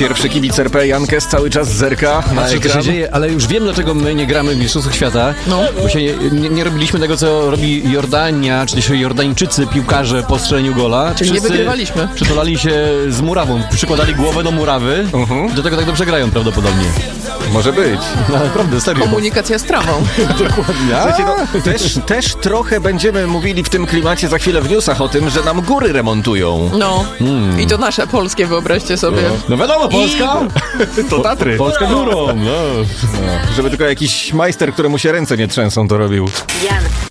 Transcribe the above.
Pierwszy kibic RP Jankes cały czas zerka na Co ekran. się dzieje, ale już wiem, dlaczego my nie gramy w Mistrzostwach Świata. Bo się nie robiliśmy tego, co robi Jordania, czy też Jordańczycy, piłkarze po strzeleniu gola. Czyli nie wygrywaliśmy. Przytulali się z murawą, przykładali głowę do murawy. Do tego tak dobrze grają prawdopodobnie. Może być. No, naprawdę, serio. Komunikacja z trawą. Dokładnie. Słuchajcie, no, też trochę będziemy mówili w tym klimacie za chwilę w newsach o tym, że nam góry remontują. No. I to nasze polskie, wyobraźcie sobie. No wiadomo, Polska. To Tatry. Polska górą. No. Żeby tylko jakiś majster, któremu się ręce nie trzęsą, to robił. Janka